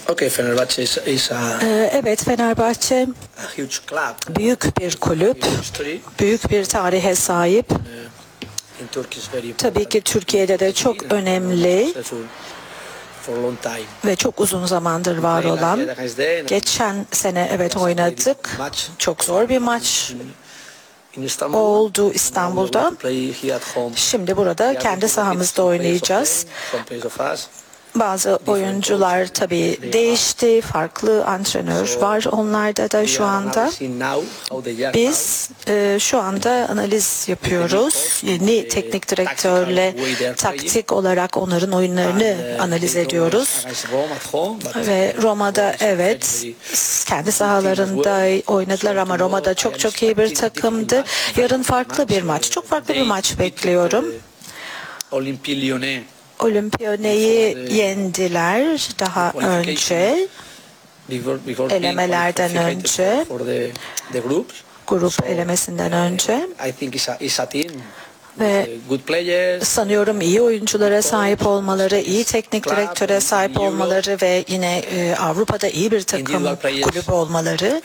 Okay, Fenerbahçe is a Evet, Fenerbahçe huge club. büyük bir kulüp, History büyük bir tarihe sahip. in Turkey is very Tabii important. ki Türkiye'de de çok önemli Successful for a long time. ve çok uzun zamandır var olan. Geçen sene evet oynadık. Çok zor bir maç In Istanbul oldu İstanbul'da. to play here at home. Şimdi burada kendi sahamızda oynayacağız. Some players of us. Bazı oyuncular tabii değişti, farklı antrenör var onlarda da şu anda. Biz şu anda analiz yapıyoruz. Yeni teknik direktörle taktik olarak onların oyunlarını analiz ediyoruz. Ve Roma'da evet kendi sahalarında oynadılar ama Roma'da çok iyi bir takımdı. Yarın farklı bir maç, çok farklı bir maç bekliyorum. Olympique Lyonnais. Olimpiyonne'yi yendiler daha önce. Elemelerden önce. Grup elemesinden önce. Ve sanıyorum iyi oyunculara sahip olmaları, iyi teknik direktöre sahip olmaları ve yine Avrupa'da iyi bir takım kulübü olmaları.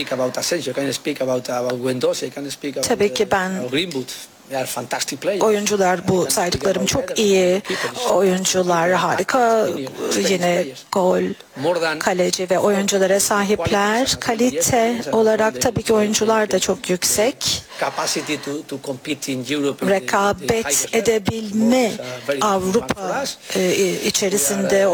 Tabii ki ben oyuncular bu saydıklarım çok iyi oyuncular, harika yine gol, kaleci ve oyunculara sahipler. Kalite olarak tabii ki oyuncular da çok yüksek. Rekabet edebilme Avrupa içerisinde